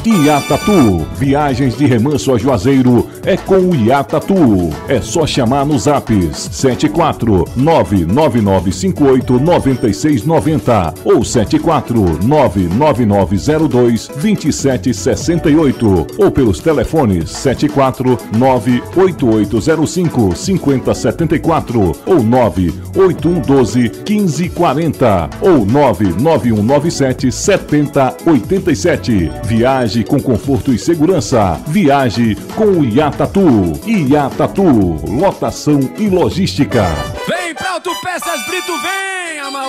Iatatu, viagens de Remanso a Juazeiro é com o Iatatu. É só chamar nos zaps 74999589690 ou 74999022768 ou pelos telefones 74988055074 ou 981121540 ou 991977087. Viagem com conforto e segurança. Viaje com o Iatatu. Iatatu, lotação e logística. Vem pra Autopeças Brito, vem,